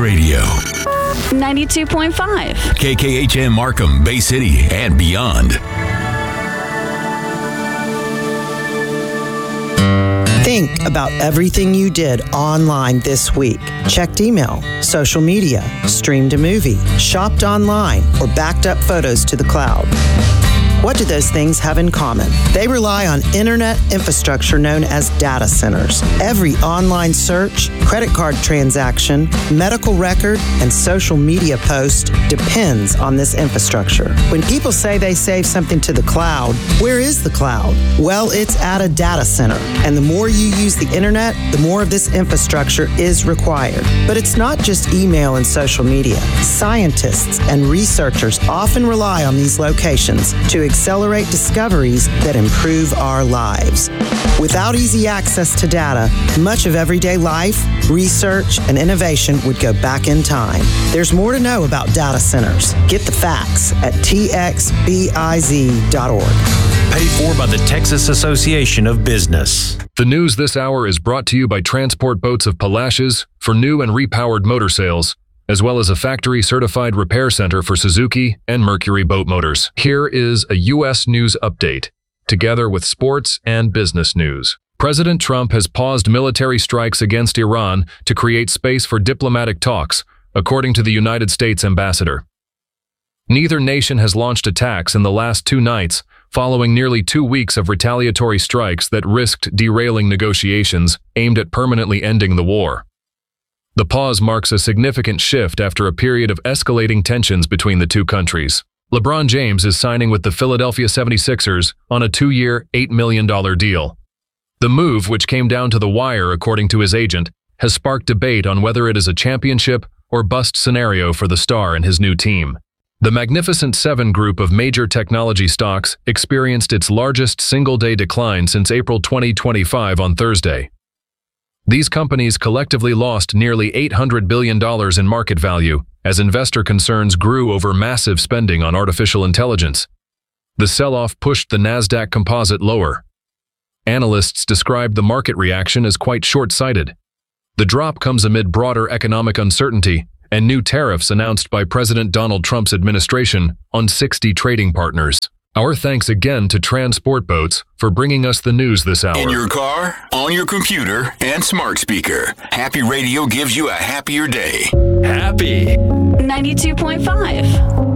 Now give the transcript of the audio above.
Radio. 92.5. KKHM Markham, Bay City, and beyond. Think about everything you did online this week. Checked email, social media, streamed a movie, shopped online, or backed up photos to the cloud. What do those things have in common? They rely on internet infrastructure known as data centers. Every online search, credit card transaction, medical record, and social media post depends on this infrastructure. When people say they save something to the cloud, where is the cloud? Well, it's at a data center. And the more you use the internet, the more of this infrastructure is required. But it's not just email and social media. Scientists and researchers often rely on these locations to accelerate discoveries that improve our lives. Without easy access to data, much of everyday life, research, and innovation would go back in time. There's more to know about data centers. Get the facts at txbiz.org. Paid for by the Texas Association of Business. The news this hour is brought to you by Transport Boats of Palacios for new and repowered motor sales, as well as a factory-certified repair center for Suzuki and Mercury boat motors. Here is a U.S. news update, together with sports and business news. President Trump has paused military strikes against Iran to create space for diplomatic talks, according to the United States ambassador. Neither nation has launched attacks in the last 2 nights, following nearly 2 weeks of retaliatory strikes that risked derailing negotiations aimed at permanently ending the war. The pause marks a significant shift after a period of escalating tensions between the two countries. LeBron James is signing with the Philadelphia 76ers on a 2-year, $8 million deal. The move, which came down to the wire according to his agent, has sparked debate on whether it is a championship or bust scenario for the star and his new team. The Magnificent Seven group of major technology stocks experienced its largest single-day decline since April 2025 on Thursday. These companies collectively lost nearly $800 billion in market value as investor concerns grew over massive spending on artificial intelligence. The sell-off pushed the Nasdaq Composite lower. Analysts described the market reaction as quite short-sighted. The drop comes amid broader economic uncertainty and new tariffs announced by President Donald Trump's administration on 60 trading partners. Our thanks again to Transport Boats for bringing us the news this hour. In your car, on your computer, and smart speaker, Happy Radio gives you a happier day. Happy 92.5.